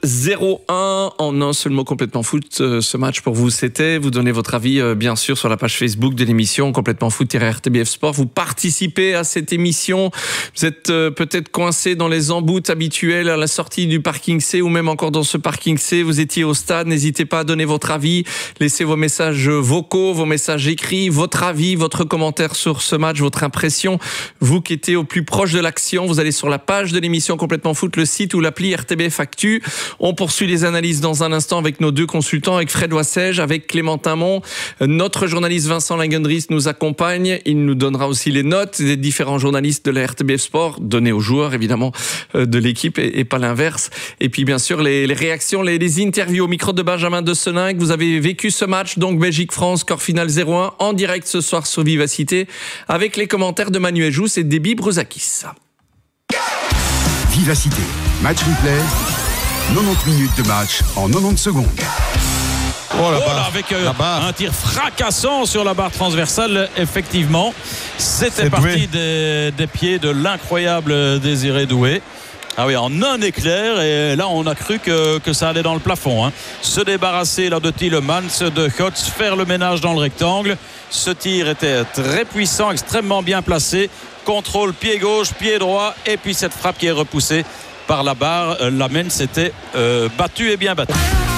0-1 en un seul mot complètement foot. Ce match pour vous, c'était, vous donnez votre avis bien sûr sur la page Facebook de l'émission Complètement Foot-RTBF Sport. Vous participez à cette émission. Vous êtes peut-être coincé dans les emboutes habituelles à la sortie du parking C ou même encore dans ce parking C. Vous étiez au stade. N'hésitez pas à donner votre avis. Laissez vos messages vocaux, vos messages écrits, votre avis, votre commentaire sur ce match, votre impression. Vous qui étiez au plus proche de l'action, vous allez sur la page de l'émission Complètement Foot, le site ou l'appli RTBF Actu. On poursuit les analyses dans un instant avec nos deux consultants, avec Fred Wassège, avec Clémentin Mon. Notre journaliste Vincent Langendries nous accompagne. Il nous donnera aussi les notes des différents journalistes de la RTBF Sport, données aux joueurs évidemment de l'équipe et pas l'inverse. Et puis bien sûr les réactions, les interviews au micro de Benjamin de Seninck. Vous avez vécu ce match, donc Belgique-France, score final 0-1, en direct ce soir sur Vivacité, avec les commentaires de Manuel Jousse et Déby Bruzakis. Vivacité, match replay, 90 minutes de match en 90 secondes. Avec un tir fracassant sur la barre transversale, effectivement. C'était parti des pieds de l'incroyable Désiré Doué. Ah oui, en un éclair, et là on a cru que ça allait dans le plafond. Se débarrasser là de Tielemans, de Hotz, faire le ménage dans le rectangle. Ce tir était très puissant, extrêmement bien placé. Contrôle pied gauche, pied droit, et puis cette frappe qui est repoussée par la barre. Lamens s'était battu et bien battu.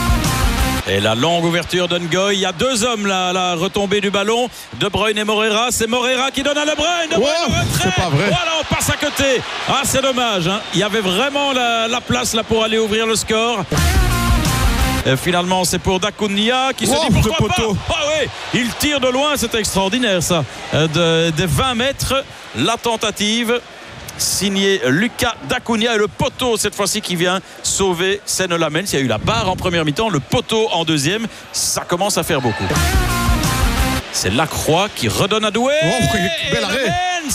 Et la longue ouverture de Ngoy. Il y a deux hommes là, la retombée du ballon. De Bruyne et Moreira. C'est Moreira qui donne à De Bruyne. De Bruyne retrait. C'est pas vrai. Voilà, on passe à côté. Ah, c'est dommage. Il y avait vraiment la place là pour aller ouvrir le score. Et finalement, c'est pour Dacunia qui se dit pourquoi pas. Ah oui, il tire de loin. C'est extraordinaire ça. Des 20 mètres, la tentative. Signé Lucas Dacunia et le poteau cette fois-ci qui vient sauver Seine Lamens. Il y a eu la barre en première mi-temps, le poteau en deuxième. Ça commence à faire beaucoup. C'est Lacroix qui redonne à Doué. Bel arrêt.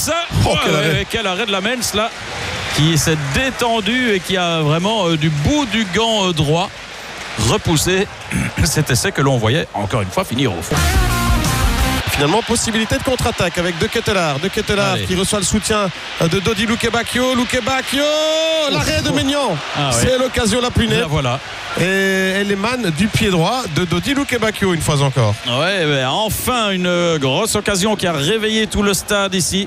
Quel arrêt de Lamens là, qui s'est détendu et qui a vraiment du bout du gant droit repoussé cet essai que l'on voyait encore une fois finir au fond. Finalement, possibilité de contre-attaque avec De Ketelaar qui reçoit le soutien de Dodi Lukebakio, l'arrêt de Maignan. C'est l'occasion la plus nette. Voilà. Et elle émane du pied droit de Dodi Lukebakio une fois encore. Enfin une grosse occasion qui a réveillé tout le stade ici.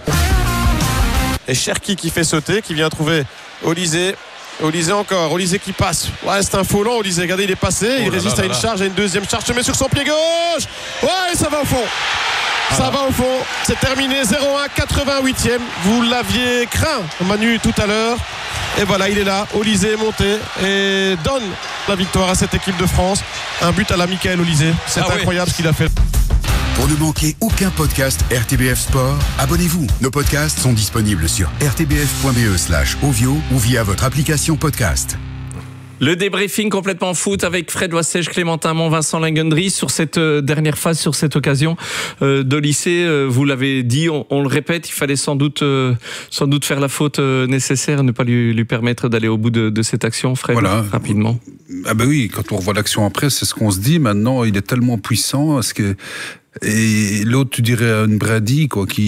Et Cherki qui fait sauter, qui vient trouver Olysée encore, Olysée qui passe. C'est un faux long, Olysée, regardez, il est passé, il résiste à une charge, à une deuxième charge, se met sur son pied gauche. Ça va au fond. Ça va au fond, c'est terminé 0-1, 88e. Vous l'aviez craint, Manu, tout à l'heure. Et voilà, il est là, Olysée est monté et donne la victoire à cette équipe de France. Un but à la Michael Olysée. C'est incroyable ce qu'il a fait. Pour ne manquer aucun podcast RTBF Sport, abonnez-vous. Nos podcasts sont disponibles sur rtbf.be/ovio ou via votre application podcast. Le débriefing complètement foot avec Fred Wassège, Clémentin Mon, Vincent Langendries sur cette dernière phase, sur cette occasion de lycée. Vous l'avez dit, on le répète, il fallait sans doute faire la faute nécessaire, ne pas lui permettre d'aller au bout de cette action. Fred, rapidement. Oui, quand on revoit l'action après, c'est ce qu'on se dit. Maintenant, il est tellement puissant, parce que et l'autre, tu dirais une Brady, quoi, qui...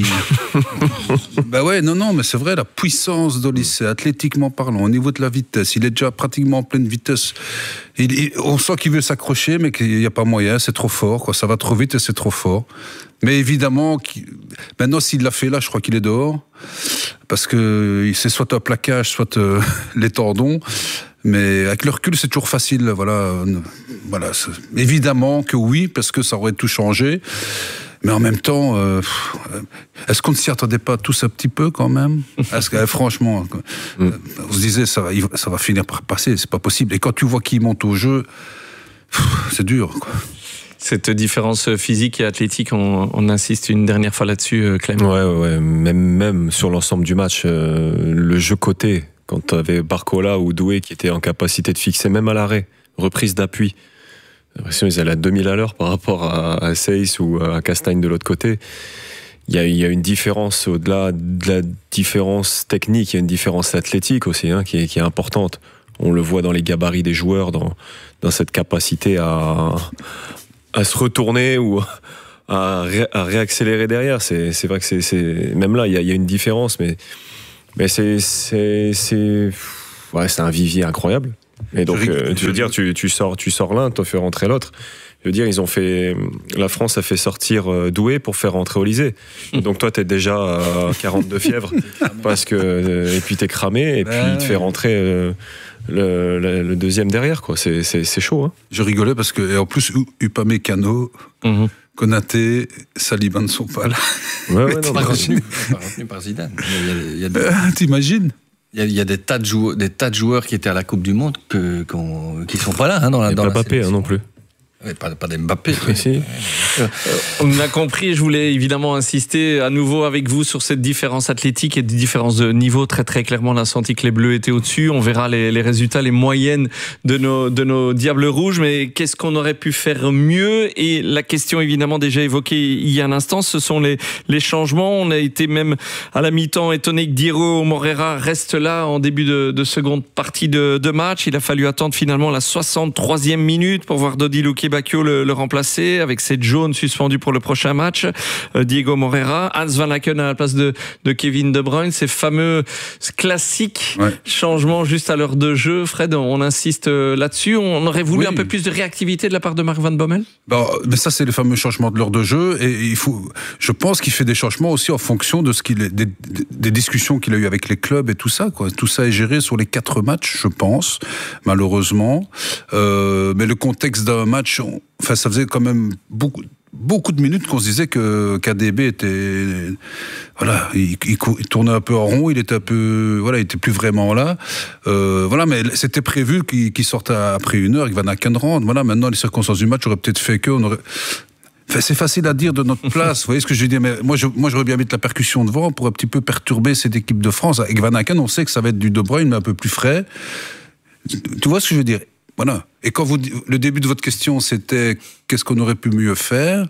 mais c'est vrai, la puissance d'Olysée, athlétiquement parlant, au niveau de la vitesse, il est déjà pratiquement en pleine vitesse. On sent qu'il veut s'accrocher, mais qu'il n'y a pas moyen, c'est trop fort, quoi. Ça va trop vite et c'est trop fort. Mais évidemment, maintenant, s'il l'a fait là, je crois qu'il est dehors, parce que c'est soit un plaquage, soit les tendons. Mais avec le recul, c'est toujours facile. Voilà. Évidemment que oui, parce que ça aurait tout changé. Mais en même temps, est-ce qu'on ne s'y attendait pas tous un petit peu quand même ? Est-ce que, franchement, on se disait ça va finir par passer, c'est pas possible. Et quand tu vois qu'il monte au jeu, c'est dur, quoi. Cette différence physique et athlétique, on insiste une dernière fois là-dessus, Clem. Ouais. Même sur l'ensemble du match, le jeu côté. Quand tu avais Barcola ou Doué qui étaient en capacité de fixer, même à l'arrêt, reprise d'appui. J'ai l'impression qu'ils allaient à 2000 à l'heure par rapport à Seyss ou à Castagne de l'autre côté. Il y a une différence, au-delà de la différence technique, il y a une différence athlétique aussi, qui est importante. On le voit dans les gabarits des joueurs, dans cette capacité à se retourner ou à réaccélérer derrière. C'est vrai que même là, il y a une différence, mais c'est un vivier incroyable. Et donc, tu veux dire, tu sors l'un, tu fais rentrer l'autre. Je veux dire, la France a fait sortir Doué pour faire rentrer Olysée. Donc toi, t'es déjà à 42 fièvres et puis t'es cramé et puis il te fait rentrer le deuxième derrière, quoi. C'est chaud, hein. Je rigolais parce que, et en plus, Upamecano, Konaté, Saliba ne sont pas là. Pas retenu par Zidane. T'imagines? Il y a des tas de joueurs qui étaient à la Coupe du Monde qui ne sont pas là, hein, dans la Mbappé, non plus. Pas d'Mbappé. On a compris, je voulais évidemment insister à nouveau avec vous sur cette différence athlétique et des différences de niveau. Très très clairement, on a senti que les Bleus étaient au-dessus. On verra les résultats, les moyennes de nos Diables Rouges. Mais qu'est-ce qu'on aurait pu faire mieux? Et la question évidemment déjà évoquée il y a un instant, ce sont les changements. On a été même à la mi-temps étonné que Diego Moreira reste là en début de seconde partie de match. Il a fallu attendre finalement la 63e minute pour voir Dodi Lukebakio le remplacer avec cette jaune suspendue pour le prochain match. Diego Moreira, Hans Van Aken à la place de Kevin De Bruyne, ces fameux classiques changements juste à l'heure de jeu. Fred, on insiste là-dessus. On aurait voulu un peu plus de réactivité de la part de Mark Van Bommel. Mais ça, c'est les fameux changements de l'heure de jeu. Et je pense qu'il fait des changements aussi en fonction de des discussions qu'il a eues avec les clubs et tout ça, quoi. Tout ça est géré sur les 4 matchs, je pense, malheureusement. Mais le contexte d'un match, ça faisait quand même beaucoup de minutes qu'on se disait que KDB était, voilà, il tournait un peu en rond, il était un peu, voilà, il était plus vraiment là, mais c'était prévu qu'il sorte après 1 heure, avec Van Aken rentre. Voilà, maintenant les circonstances du match auraient peut-être fait c'est facile à dire de notre place, vous voyez ce que je veux dire, mais moi j'aurais bien mettre la percussion devant pour un petit peu perturber cette équipe de France. Avec Van Aken, on sait que ça va être du De Bruyne, mais un peu plus frais. Tu vois ce que je veux dire? Voilà. Et quand le début de votre question, c'était qu'est-ce qu'on aurait pu mieux faire?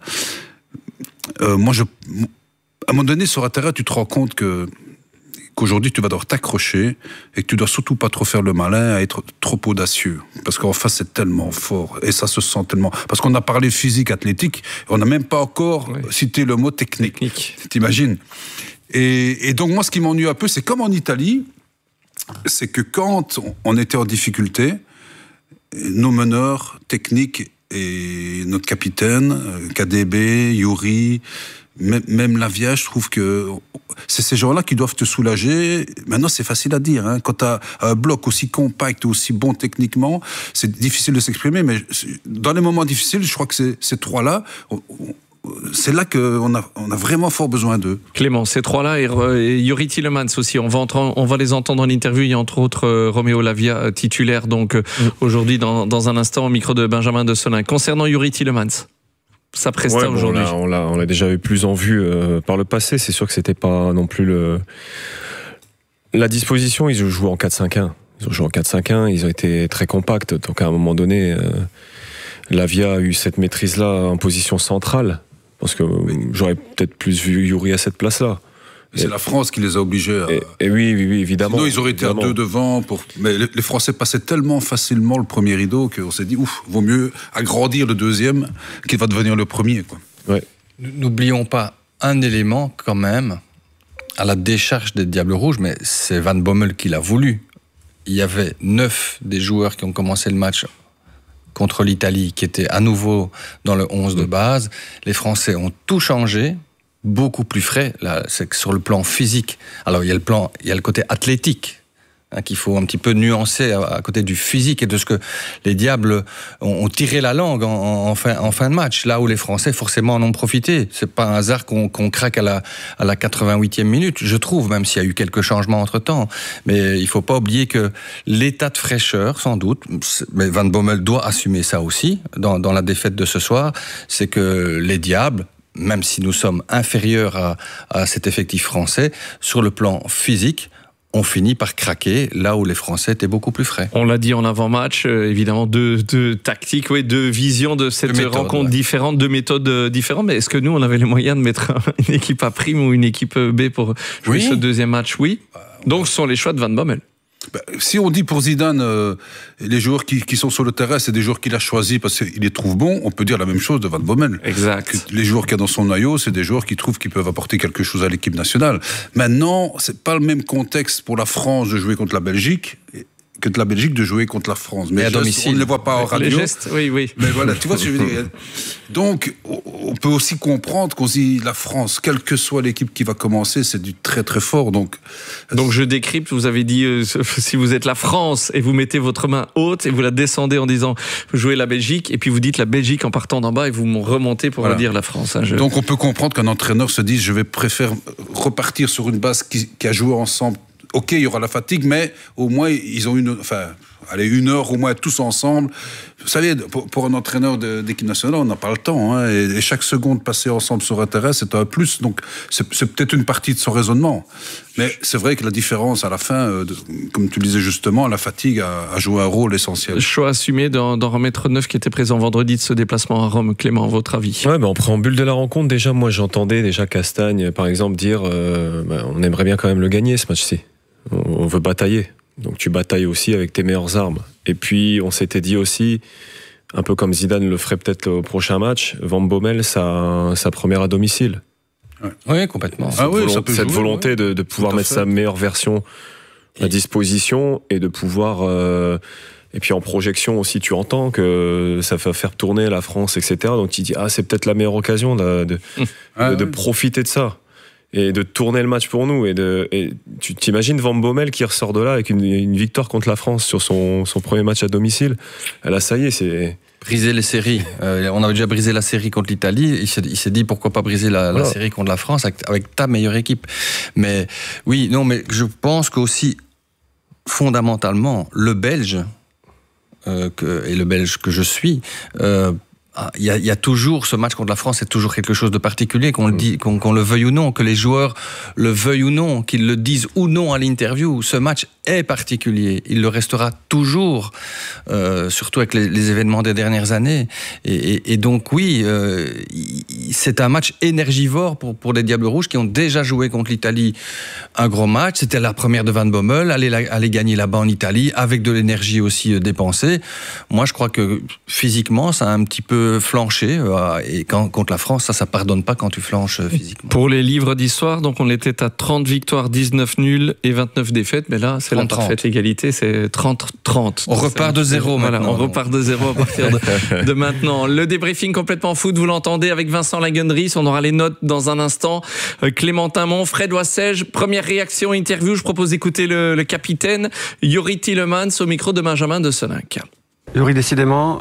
À un moment donné, sur un terrain, tu te rends compte qu'aujourd'hui, tu vas devoir t'accrocher et que tu dois surtout pas trop faire le malin, à être trop audacieux. Parce qu'en face, c'est tellement fort et ça se sent tellement. Parce qu'on a parlé physique, athlétique, on n'a même pas encore cité le mot technique. T'imagines? Et donc, moi, ce qui m'ennuie un peu, c'est comme en Italie, c'est que quand on était en difficulté, nos meneurs techniques et notre capitaine, KDB, Yuri, même Lavia, je trouve que c'est ces gens-là qui doivent te soulager. Maintenant, c'est facile à dire, hein. Quand tu as un bloc aussi compact, aussi bon techniquement, c'est difficile de s'exprimer, mais dans les moments difficiles, je crois que ces 3-là... c'est là qu'on a vraiment fort besoin d'eux. Clément, ces 3-là et Youri Tielemans aussi, on va les entendre en interview. Il y a entre autres Roméo Lavia, titulaire donc aujourd'hui dans un instant au micro de Benjamin de Sonin. Concernant Youri Tielemans, sa presta aujourd'hui. On l'a déjà eu plus en vue par le passé. C'est sûr que c'était pas non plus la disposition. Ils ont joué en 4-5-1. Ils ont été très compacts. Donc à un moment donné, Lavia a eu cette maîtrise-là en position centrale. Parce que j'aurais peut-être plus vu Youri à cette place-là. C'est la France qui les a obligés à... Et oui, évidemment. Sinon, ils auraient été à 2 devant. Mais les Français passaient tellement facilement le premier rideau qu'on s'est dit, vaut mieux agrandir le deuxième qui va devenir le premier, quoi. Ouais. N'oublions pas un élément quand même, à la décharge des Diables Rouges, mais c'est Van Bommel qui l'a voulu. Il y avait 9 des joueurs qui ont commencé le match contre l'Italie, qui était à nouveau dans le 11 de base. Les Français ont tout changé, beaucoup plus frais. Là, c'est que sur le plan physique. Alors, il y a le côté athlétique, hein, qu'il faut un petit peu nuancer à côté du physique et de ce que les Diables ont tiré la langue en fin de match. Là où les Français, forcément, en ont profité. C'est pas un hasard qu'on craque à la 88e minute, je trouve, même s'il y a eu quelques changements entre-temps. Mais il faut pas oublier que l'état de fraîcheur, sans doute, mais Van Bommel doit assumer ça aussi, dans la défaite de ce soir, c'est que les Diables, même si nous sommes inférieurs à cet effectif français, sur le plan physique, on finit par craquer là où les Français étaient beaucoup plus frais. On l'a dit en avant-match, évidemment, deux tactiques, deux visions de cette rencontre différente, 2 méthodes différentes. Mais est-ce que nous, on avait les moyens de mettre une équipe A' ou une équipe B pour jouer ce deuxième match? Oui. Donc, ce sont les choix de Van Bommel. Si on dit pour Zidane, les joueurs qui sont sur le terrain, c'est des joueurs qu'il a choisis parce qu'il les trouve bons, on peut dire la même chose de Van Bommel. Exact. Les joueurs qu'il y a dans son noyau, c'est des joueurs qui trouvent qu'ils peuvent apporter quelque chose à l'équipe nationale. Maintenant, c'est pas le même contexte pour la France de jouer contre la Belgique que de la Belgique de jouer contre la France. Mais à domicile. On ne les voit pas en radio. Les gestes, oui. Mais voilà, tu vois ce que je veux dire. Donc, on peut aussi comprendre qu'on se dit la France, quelle que soit l'équipe qui va commencer, c'est du très très fort. Donc je décrypte, vous avez dit, si vous êtes la France et vous mettez votre main haute et vous la descendez en disant, vous jouez la Belgique, et puis vous dites la Belgique en partant d'en bas et vous remontez pour dire la France. Hein, Donc on peut comprendre qu'un entraîneur se dise, je préfère repartir sur une base qui a joué ensemble. Ok, il y aura la fatigue, mais au moins, ils ont une heure au moins tous ensemble. Vous savez, pour un entraîneur d'équipe nationale, on n'a pas le temps. Hein, et chaque seconde passée ensemble sur un terrain, c'est un plus. Donc, c'est peut-être une partie de son raisonnement. Mais c'est vrai que la différence à la fin, comme tu le disais justement, la fatigue a joué un rôle essentiel. Choix assumé d'en remettre 9 qui était présent vendredi de ce déplacement à Rome. Clément, votre avis? Ouais, en préambule de la rencontre, déjà, moi, j'entendais déjà Castagne, par exemple, dire on aimerait bien quand même le gagner, ce match-ci. On veut batailler. Donc tu batailles aussi avec tes meilleures armes. Et puis on s'était dit aussi, un peu comme Zidane le ferait peut-être au prochain match, Van Bommel, sa première à domicile. Oui, complètement. Cette volonté de pouvoir mettre sa meilleure version à disposition et de pouvoir... et puis en projection aussi, tu entends que ça va faire tourner la France, etc. Donc tu dis, c'est peut-être la meilleure occasion de profiter de ça. Et de tourner le match pour nous. Et tu t'imagines Van Bommel qui ressort de là avec une victoire contre la France sur son premier match à domicile. Là, ça y est, c'est... Briser les séries. On avait déjà brisé la série contre l'Italie. Il s'est dit pourquoi pas briser la série contre la France avec ta meilleure équipe. Mais oui, non, mais je pense qu'aussi, fondamentalement, le Belge, et le Belge que je suis... Il y a toujours ce match contre la France, c'est toujours quelque chose de particulier, qu'on le veuille ou non, que les joueurs le veuillent ou non, qu'ils le disent ou non à l'interview. Ce match est particulier, il le restera toujours, surtout avec les événements des dernières années. Et donc oui, c'est un match énergivore pour les Diables Rouges qui ont déjà joué contre l'Italie un gros match. C'était la première de Van Bommel, aller gagner là-bas en Italie avec de l'énergie aussi dépensée. Moi, je crois que physiquement, ça a un petit peu flanché, et contre la France, ça pardonne pas quand tu flanches physiquement. Pour les livres d'histoire, donc on était à 30 victoires, 19 nuls et 29 défaites, mais là c'est la parfaite égalité, c'est 30-30. On repart de zéro maintenant. Voilà, on repart de zéro à partir de maintenant. Le débriefing complètement foot, vous l'entendez, avec Vincent Lagunderis, on aura les notes dans un instant. Clémentin Mon, Fred Wassège, première réaction, interview, je propose d'écouter le capitaine Youri Tielemans au micro de Benjamin de Senac. Youri, décidément,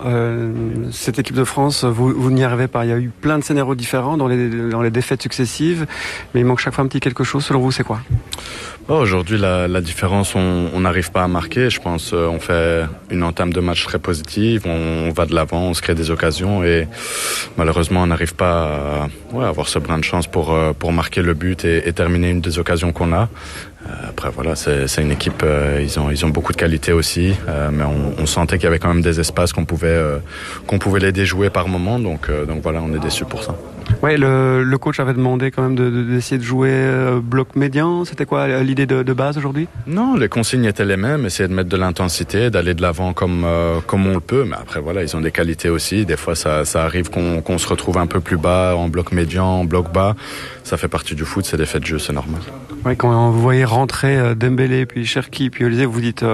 cette équipe de France, vous n'y arrivez pas. Il y a eu plein de scénarios différents dans les défaites successives, mais il manque chaque fois un petit quelque chose. Selon vous, c'est quoi? Aujourd'hui, la différence, on n'arrive pas à marquer. Je pense on fait une entame de match très positive, on va de l'avant, on se crée des occasions et malheureusement, on n'arrive pas à avoir ce brin de chance pour marquer le but et terminer une des occasions qu'on a. Après voilà, c'est une équipe, ils ont beaucoup de qualité aussi, mais on sentait qu'il y avait quand même des espaces qu'on pouvait les déjouer par moment, donc voilà, on est déçus pour ça. Ouais, le coach avait demandé quand même d'essayer de jouer bloc médian. C'était quoi l'idée de base aujourd'hui? Non, les consignes étaient les mêmes, essayer de mettre de l'intensité, d'aller de l'avant comme on le peut, mais après voilà, ils ont des qualités aussi. Des fois ça arrive qu'on se retrouve un peu plus bas en bloc médian, en bloc bas. Ça fait partie du foot, c'est des faits de jeu, c'est normal. Ouais, quand vous voyez rentrer Dembélé, puis Cherki, puis Olysée, vous dites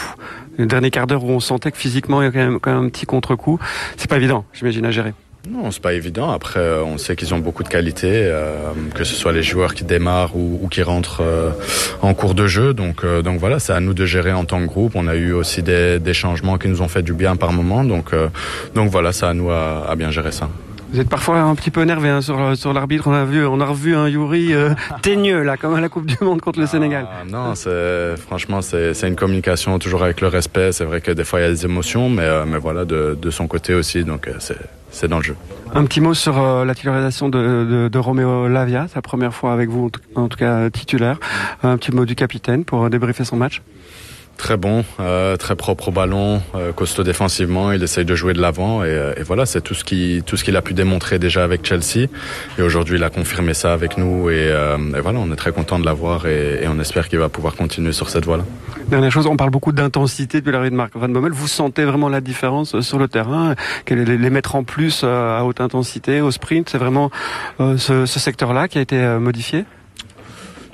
le dernier quart d'heure où on sentait que physiquement il y a quand même un petit contre-coup. C'est pas évident, j'imagine, à gérer. Non, c'est pas évident. Après, on sait qu'ils ont beaucoup de qualité, que ce soit les joueurs qui démarrent ou qui rentrent en cours de jeu. Donc voilà, c'est à nous de gérer en tant que groupe. On a eu aussi des changements qui nous ont fait du bien par moment. Donc voilà, c'est à nous à bien gérer ça. Vous êtes parfois un petit peu énervé sur l'arbitre. On a revu un Youri teigneux là, comme à la Coupe du Monde contre le Sénégal. Non, franchement, c'est une communication toujours avec le respect. C'est vrai que des fois il y a des émotions, mais voilà, de son côté aussi. Donc c'est dans le jeu. Un petit mot sur la titularisation de Romeo Lavia, sa première fois avec vous, en tout cas titulaire. Un petit mot du capitaine pour débriefer son match. Très bon, très propre au ballon, costaud défensivement, il essaye de jouer de l'avant et voilà, c'est tout ce qu'il a pu démontrer déjà avec Chelsea et aujourd'hui il a confirmé ça avec nous et voilà, on est très content de l'avoir et on espère qu'il va pouvoir continuer sur cette voie-là. Dernière chose, on parle beaucoup d'intensité depuis l'arrivée de Marc Van Bommel, vous sentez vraiment la différence sur le terrain, les mettre en plus à haute intensité, au sprint, c'est vraiment ce secteur-là qui a été modifié?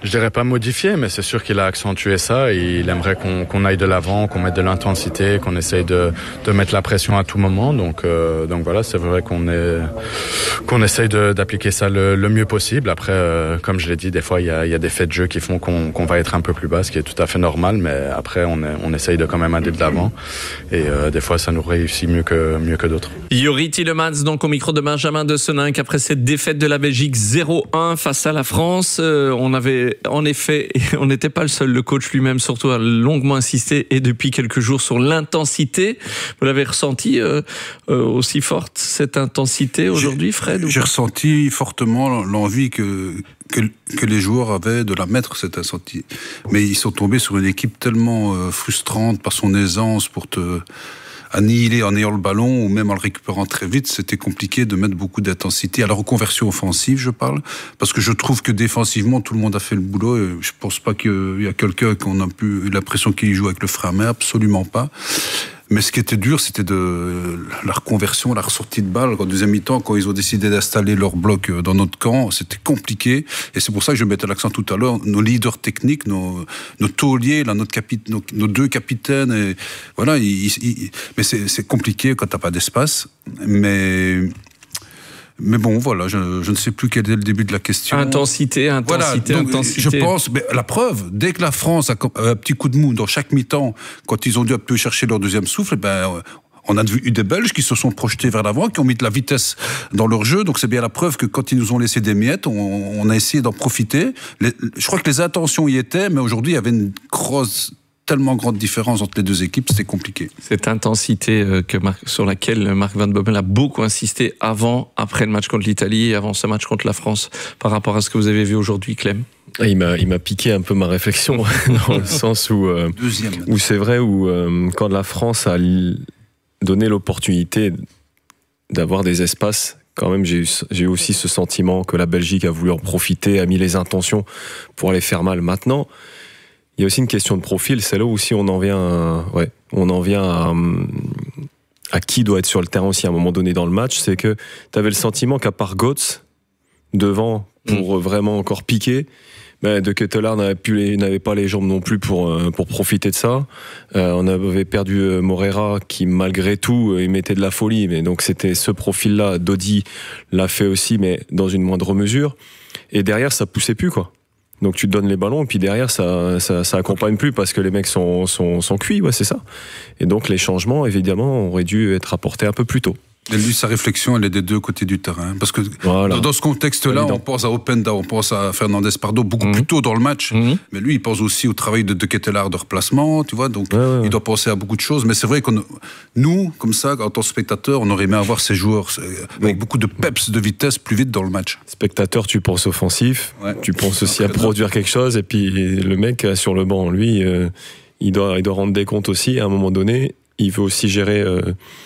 Je dirais pas modifié, mais c'est sûr qu'il a accentué ça et il aimerait qu'on aille de l'avant, qu'on mette de l'intensité, qu'on essaye de mettre la pression à tout moment. Donc voilà, c'est vrai qu'on essaye d'appliquer ça le mieux possible. Après, comme je l'ai dit, des fois il y a des faits de jeu qui font qu'on va être un peu plus bas, ce qui est tout à fait normal. Mais après, on essaye de quand même aller de l'avant et des fois ça nous réussit mieux que d'autres. Yuri Tielemans, donc au micro de Benjamin de Seninck, après cette défaite de la Belgique 0-1 face à la France, on avait en effet, on n'était pas le seul, le coach lui-même surtout a longuement insisté et depuis quelques jours sur l'intensité. Vous l'avez ressenti aussi forte cette intensité aujourd'hui, Fred? J'ai ressenti fortement l'envie que les joueurs avaient de la mettre, cette intensité. Mais ils sont tombés sur une équipe tellement frustrante par son aisance pour te annihiler en ayant le ballon ou même en le récupérant très vite. C'était compliqué de mettre beaucoup d'intensité à la reconversion offensive, je parle, parce que je trouve que défensivement tout le monde a fait le boulot et je pense pas qu'il y a quelqu'un qu'on a eu l'impression qu'il joue avec le frein à main, absolument pas. Mais ce qui était dur, c'était de la reconversion, la ressortie de balle. En deuxième mi-temps, quand ils ont décidé d'installer leur bloc dans notre camp, c'était compliqué. Et c'est pour ça que je mettais l'accent tout à l'heure. Nos leaders techniques, nos tauliers, là, nos deux capitaines. Et voilà, mais c'est compliqué quand t'as pas d'espace. Mais bon, voilà, je ne sais plus quel est le début de la question. Intensité. Donc, je pense, mais la preuve, dès que la France a un petit coup de mou dans chaque mi-temps, quand ils ont dû un peu chercher leur deuxième souffle, on a eu des Belges qui se sont projetés vers l'avant, qui ont mis de la vitesse dans leur jeu. Donc c'est bien la preuve que quand ils nous ont laissé des miettes, on a essayé d'en profiter. Je crois que les intentions y étaient, mais aujourd'hui, il y avait une tellement grande différence entre les deux équipes, c'était compliqué. Cette intensité sur laquelle Marc Van Bommel a beaucoup insisté après le match contre l'Italie et avant ce match contre la France, par rapport à ce que vous avez vu aujourd'hui, Clem. Il m'a piqué un peu ma réflexion dans le sens où c'est vrai où quand la France a donné l'opportunité d'avoir des espaces, quand même j'ai eu aussi ce sentiment que la Belgique a voulu en profiter, a mis les intentions pour aller faire mal. Maintenant, il y a aussi une question de profil, c'est là où aussi on en vient à qui doit être sur le terrain aussi à un moment donné dans le match. C'est que tu avais le sentiment qu'à part Götze devant pour vraiment encore piquer, De Ketelaar n'avait pas les jambes non plus pour profiter de ça. On avait perdu Moreira qui malgré tout il mettait de la folie, mais donc c'était ce profil-là. Dodi l'a fait aussi, mais dans une moindre mesure. Et derrière ça poussait plus quoi. Donc tu te donnes les ballons et puis derrière ça accompagne plus parce que les mecs sont cuits, ouais c'est ça. Et donc les changements évidemment auraient dû être apportés un peu plus tôt. Et lui, sa réflexion, elle est des deux côtés du terrain. Parce que dans ce contexte-là, on pense à Openda, on pense à Fernandez Pardo beaucoup plus tôt dans le match. Mais lui, il pense aussi au travail de Ketelaar de replacement, tu vois. Donc, il doit penser à beaucoup de choses. Mais c'est vrai que nous, comme ça, en tant que spectateurs, on aurait aimé avoir ces joueurs avec beaucoup de peps, de vitesse, plus vite dans le match. Spectateur, tu penses offensif, tu penses aussi à produire quelque chose. Et puis, le mec sur le banc, lui, il doit rendre des comptes aussi. À un moment donné, il veut aussi gérer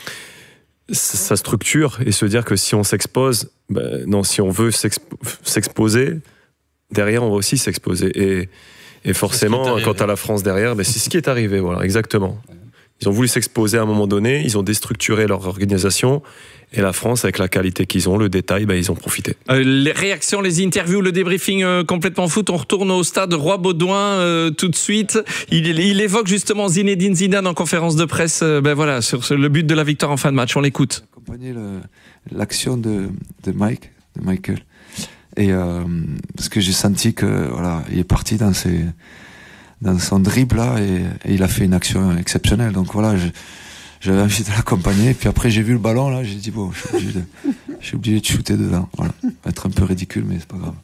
sa structure et se dire que si on s'expose, si on veut s'exposer, derrière on va aussi s'exposer. Et forcément, quand t'as la France derrière, c'est ce qui est arrivé, voilà, exactement. Ils ont voulu s'exposer à un moment donné, ils ont déstructuré leur organisation, et la France, avec la qualité qu'ils ont, le détail, ils ont profité. Les réactions, les interviews, le débriefing complètement foot, on retourne au stade Roi-Baudouin tout de suite. Il évoque justement Zinedine Zidane en conférence de presse sur le but de la victoire en fin de match. On l'écoute. Accompagner l'action de Michael. Et parce que j'ai senti que il est parti dans son dribble là et il a fait une action exceptionnelle. Donc j'avais envie de l'accompagner. Puis après j'ai vu le ballon là, j'ai dit bon, je suis obligé de shooter dedans. Voilà, être un peu ridicule mais c'est pas grave.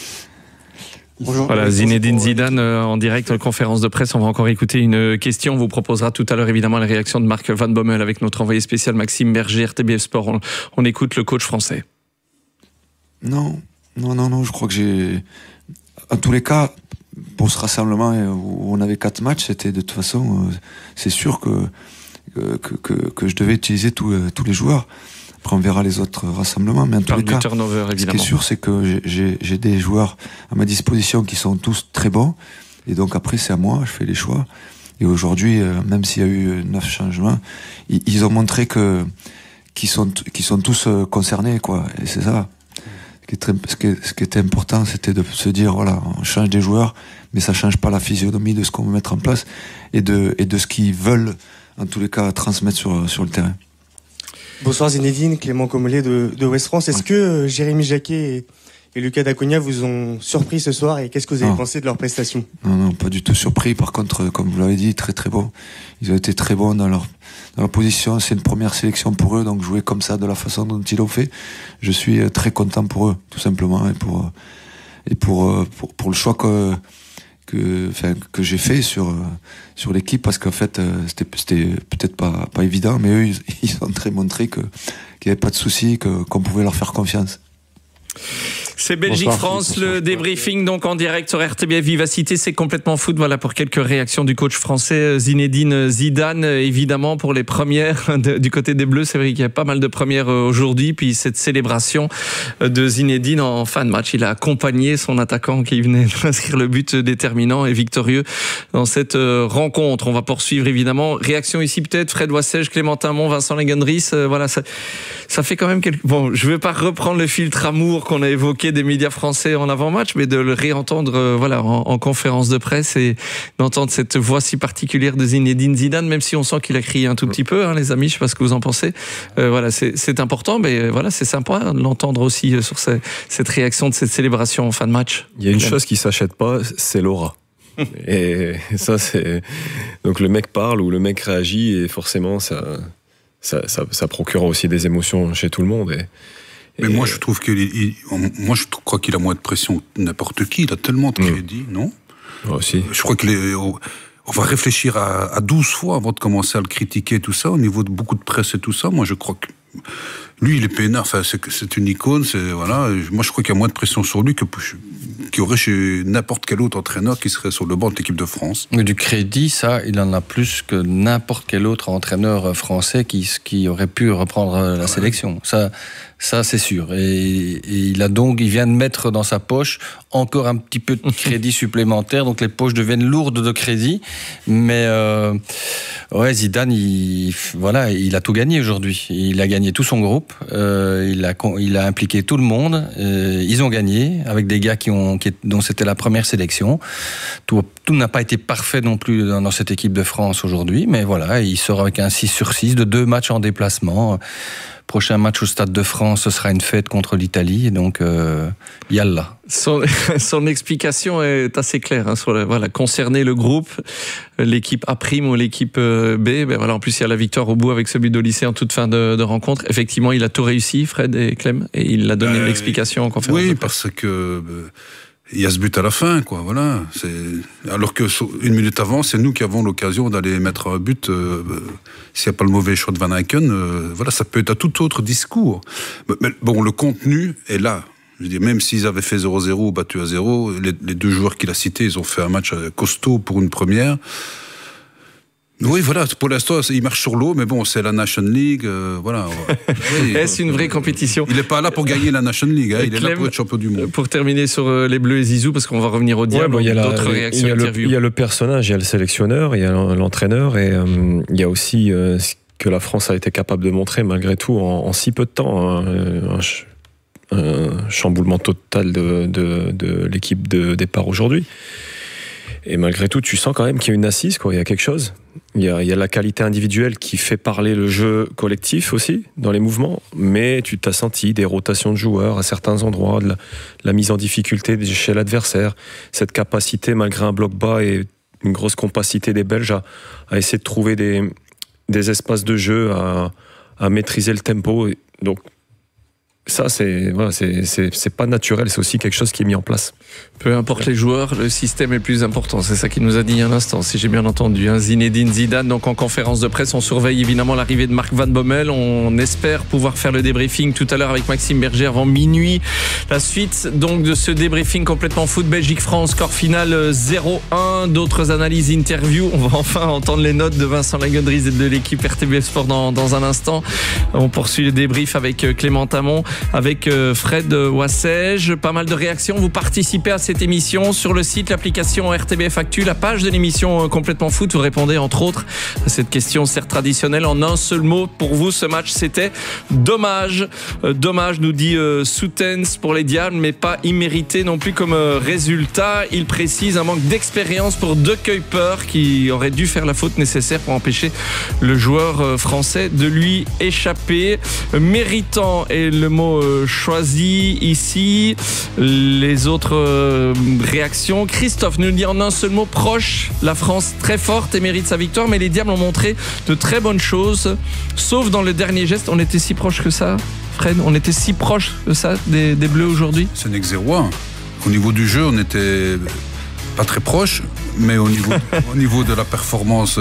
Bonjour. Voilà, Zinedine Zidane en direct conférence de presse. On va encore écouter une question. On vous proposera tout à l'heure évidemment la réaction de Marc Van Bommel avec notre envoyé spécial Maxime Berger, RTBF Sport. On écoute le coach français. Non. Je crois que j'ai, en tous les cas, pour ce rassemblement où on avait 4 matchs, c'était de toute façon, c'est sûr que je devais utiliser tous les joueurs. Après, on verra les autres rassemblements, mais en tous les cas, turnover, ce qui est sûr, c'est que j'ai des joueurs à ma disposition qui sont tous très bons. Et donc après, c'est à moi, je fais les choix. Et aujourd'hui, même s'il y a eu 9 changements, ils ont montré qu'ils sont tous concernés, quoi. Et c'est ça ce qui était important, c'était de se dire, voilà, on change des joueurs, mais ça change pas la physionomie de ce qu'on veut mettre en place et de ce qu'ils veulent, en tous les cas, transmettre sur le terrain. Bonsoir Zinedine, Clément Comollet de Ouest France. Est-ce que Jérémy Jacquet et Lucas Daconia vous ont surpris ce soir et qu'est-ce que vous avez pensé de leur prestation? Non, pas du tout surpris. Par contre, comme vous l'avez dit, très très bon. Ils ont été très bons dans leur position. C'est une première sélection pour eux, donc jouer comme ça, de la façon dont ils l'ont fait, je suis très content pour eux, tout simplement, et pour le choix que j'ai fait sur l'équipe, parce qu'en fait c'était peut-être pas évident, mais eux ils ont très montré qu'il n'y avait pas de souci, qu'on pouvait leur faire confiance. C'est Belgique-France, le débriefing donc en direct sur RTBF Vivacité, c'est complètement foot. Voilà pour quelques réactions du coach français Zinedine Zidane. Évidemment pour les premières du côté des Bleus, c'est vrai qu'il y a pas mal de premières aujourd'hui. Puis cette célébration de Zinedine en fin de match, il a accompagné son attaquant qui venait d'inscrire le but déterminant et victorieux dans cette rencontre. On va poursuivre évidemment. Réaction ici peut-être, Fred Wassège, Clémentin Mon, Vincent Legendries. Voilà, ça fait quand même quelques... Bon, je vais pas reprendre le filtre amour qu'on a évoqué des médias français en avant-match, mais de le réentendre voilà, en conférence de presse et d'entendre cette voix si particulière de Zinedine Zidane, même si on sent qu'il a crié un tout petit peu, hein, les amis, je sais pas ce que vous en pensez. Voilà, c'est important, mais voilà, c'est sympa de l'entendre aussi sur cette réaction de cette célébration en fin de match. Il y a une chose qui s'achète pas, c'est l'aura. Et ça, c'est... Donc le mec parle ou le mec réagit et forcément, ça procure aussi des émotions chez tout le monde. Mais moi, je trouve je crois qu'il a moins de pression que n'importe qui. Il a tellement de crédit, non? Aussi. Je crois on va réfléchir à 12 fois avant de commencer à le critiquer, tout ça, au niveau de beaucoup de presse et tout ça. Moi, je crois que lui, il est peinard. Enfin, c'est une icône. Voilà. Moi, je crois qu'il y a moins de pression sur lui qu'il y aurait chez n'importe quel autre entraîneur qui serait sur le banc de l'équipe de France. Mais du crédit, ça, il en a plus que n'importe quel autre entraîneur français qui aurait pu reprendre la sélection. Ça, c'est sûr. Et il vient de mettre dans sa poche encore un petit peu de crédit supplémentaire. Donc les poches deviennent lourdes de crédit. Mais Zidane, il a tout gagné aujourd'hui. Il a gagné tout son groupe. Il a impliqué tout le monde. Ils ont gagné avec des gars dont c'était la première sélection. Tout n'a pas été parfait non plus dans cette équipe de France aujourd'hui. Mais voilà, il sort avec un 6/6 de 2 matchs en déplacement. Prochain match au Stade de France, ce sera une fête contre l'Italie, donc yallah. Son explication est assez claire, hein, concerner le groupe, l'équipe A' ou l'équipe B. Voilà, en plus, il y a la victoire au bout avec ce but de lycée en toute fin de rencontre. Effectivement, il a tout réussi, Fred et Clem, et il a donné l'explication en conférence de presse. Parce que... il y a ce but à la fin, quoi. Voilà. Alors que une minute avant, c'est nous qui avons l'occasion d'aller mettre un but. S'il n'y a pas le mauvais choix de Van Aken, voilà, ça peut être un tout autre discours. Mais bon, le contenu est là. Je veux dire, même s'ils avaient fait 0-0 ou battu à 0, les 2 joueurs qu'il a cités, ils ont fait un match costaud pour une première. Oui, voilà, pour l'instant, il marche sur l'eau, mais bon, c'est la National League, voilà. Oui, est-ce une vraie compétition? Il n'est pas là pour gagner la National League, hein, il est là pour être champion du monde. Pour terminer sur les Bleus et Zizou, parce qu'on va revenir au diable, il y a d'autres réactions, il y a le personnage, il y a le sélectionneur, il y a l'entraîneur, et il y a aussi ce que la France a été capable de montrer, malgré tout, en si peu de temps. Un chamboulement total de l'équipe de départ aujourd'hui. Et malgré tout, tu sens quand même qu'il y a une assise, quoi. Il y a quelque chose. Il y a la qualité individuelle qui fait parler le jeu collectif aussi, dans les mouvements. Mais tu t'as senti des rotations de joueurs à certains endroits, de la mise en difficulté chez l'adversaire. Cette capacité, malgré un bloc bas et une grosse compacité des Belges, à essayer de trouver des espaces de jeu, à maîtriser le tempo. Donc, ça, c'est pas naturel, c'est aussi quelque chose qui est mis en place. Peu importe les joueurs, le système est le plus important. C'est ça qu'il nous a dit il y a un instant, si j'ai bien entendu. Hein. Zinedine Zidane, donc en conférence de presse, on surveille évidemment l'arrivée de Marc Van Bommel. On espère pouvoir faire le débriefing tout à l'heure avec Maxime Berger avant minuit. La suite donc de ce débriefing complètement foot, Belgique-France, score final 0-1. D'autres analyses, interviews. On va enfin entendre les notes de Vincent Legendries et de l'équipe RTBF Sport dans un instant. On poursuit le débrief avec Clément Tamon, avec Fred Wassège. Pas mal de réactions. Vous participez à cette émission sur le site, l'application RTBF Actu, la page de l'émission Complètement Foot. Vous répondez entre autres à cette question certes traditionnelle en un seul mot. Pour vous, ce match, c'était dommage. Dommage, nous dit Soutens pour les Diables, mais pas immérité non plus comme résultat. Il précise un manque d'expérience pour De Kuyper qui aurait dû faire la faute nécessaire pour empêcher le joueur français de lui échapper. Méritant est le mot choisi ici. Les autres réactions. Christophe nous dit en un seul mot, proche. La France très forte et mérite sa victoire, mais les Diables ont montré de très bonnes choses, sauf dans le dernier geste. On était si proche que ça, Fred, on était si proche de ça des Bleus aujourd'hui. Ce n'est que 0-1. Au niveau du jeu, on n'était pas très proche, mais au niveau de la performance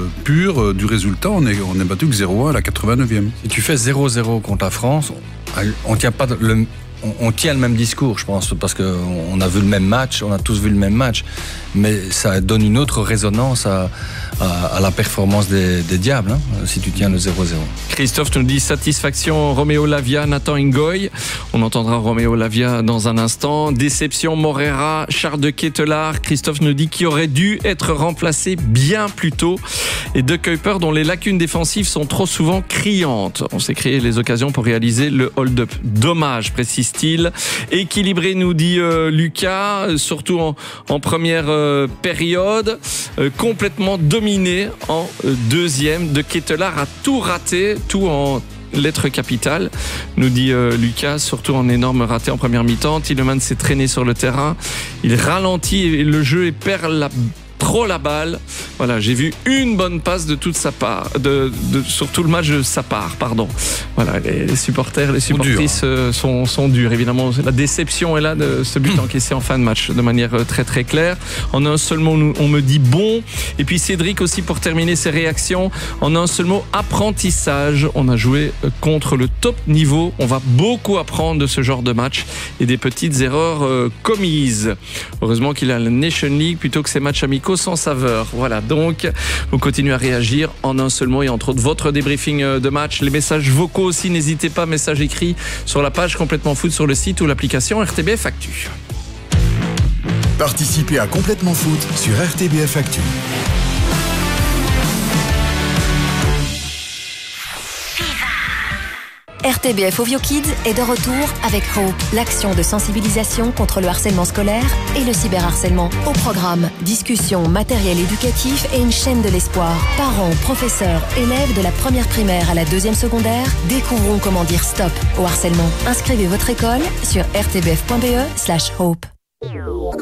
pure, du résultat, on est battu que 0-1 à la 89e. Si tu fais 0-0 contre la France, on tient pas on tient le même discours, je pense, parce qu'on a vu le même match, on a tous vu le même match, mais ça donne une autre résonance à la performance des Diables, hein, si tu tiens le 0-0. Christophe nous dit satisfaction Roméo Lavia, Nathan Ngoy. On entendra Roméo Lavia dans un instant. Déception Morera, Charles de Ketelaar. Christophe nous dit qu'il aurait dû être remplacé bien plus tôt. Et De Kuyper, dont les lacunes défensives sont trop souvent criantes. On s'est créé les occasions pour réaliser le hold-up. Dommage, précise-t-il. Équilibré, nous dit Lucas, surtout en première période. Complètement dominé en deuxième. De Ketelaar a tout raté, tout en lettres capitales, nous dit Lucas, surtout en énorme raté en première mi-temps. Tielemans s'est traîné sur le terrain, il ralentit le jeu et perd trop la balle. Voilà, j'ai vu une bonne passe de toute sa part, sur tout le match de sa part, pardon. Voilà, les supporters, les supportrices sont durs. Évidemment, la déception est là de ce but encaissé en fin de match de manière très très claire. En un seul mot, on me dit bon. Et puis Cédric aussi pour terminer ses réactions. En un seul mot, apprentissage. On a joué contre le top niveau. On va beaucoup apprendre de ce genre de match et des petites erreurs commises. Heureusement qu'il a la Nation League plutôt que ces matchs amicaux sans saveur. Voilà, donc vous continuez à réagir en un seul mot et entre autres votre débriefing de match, les messages vocaux aussi, n'hésitez pas, messages écrits sur la page Complètement Foot sur le site ou l'application RTBF Actu. Participez à Complètement Foot sur RTBF Actu. RTBF Ovio Kids est de retour avec Hope, l'action de sensibilisation contre le harcèlement scolaire et le cyberharcèlement. Au programme, discussions, matériel éducatif et une chaîne de l'espoir. Parents, professeurs, élèves de la première primaire à la deuxième secondaire découvrons comment dire stop au harcèlement. Inscrivez votre école sur rtbf.be/hope.